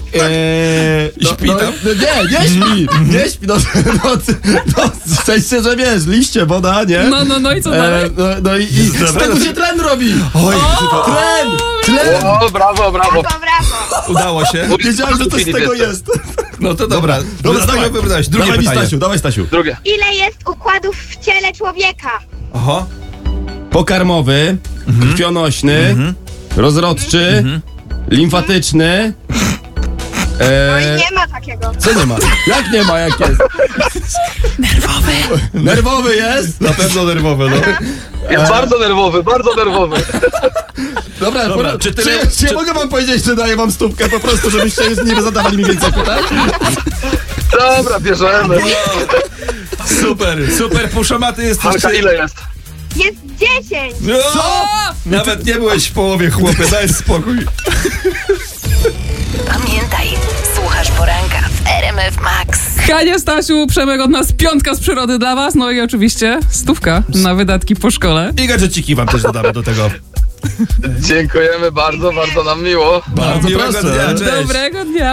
Śpi tam? Nie śpi. Nie śpi. W sensie, że wiesz, liście, woda, nie? No i co dalej? No i z tego się tlen robi. Oj, Tlen. O, brawo. udało się. Wiedziałem, że coś z tego jest. No to dobra. Dobra, dawaj, wybrałeś. Drugie pytanie. Dawaj, Stasiu. Drugie. Ile jest układów w ciele człowieka? Aha. Pokarmowy, krwionośny, rozrodczy, limfatyczny. No i nie ma takiego. Co nie ma? Jak nie ma, jak jest? Nerwowy jest? Na pewno nerwowe, no. Jest bardzo nerwowy. Dobra, czy czy, tyle- czy mogę wam powiedzieć, że daję wam stówkę po prostu, żebyście nie zadawali mi więcej pytań? Dobra, bierzemy. Super, puszomaty jesteś. Halka, ile jest? Jest 10. Co? Nawet nie byłeś w połowie, chłopie, daj spokój. Pamiętaj, słuchasz poranka w RMF Max. Hania, Stasiu, Przemek od nas 5 z przyrody dla was, no i oczywiście 100 na wydatki po szkole. I gadżeciki wam też dodamy do tego. Dziękujemy bardzo nam miło. Bardzo miłego proszę. dnia, cześć. Dobrego dnia.